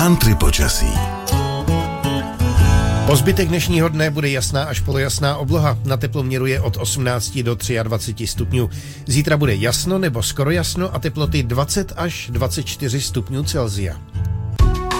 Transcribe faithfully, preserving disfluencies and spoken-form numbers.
Country počasí. Po zbytek dnešního dne bude jasná až polojasná obloha. Na teploměru je od osmnácti do dvaceti tří stupňů. Zítra bude jasno nebo skoro jasno a teploty dvacet až dvacet čtyři stupňů Celsia.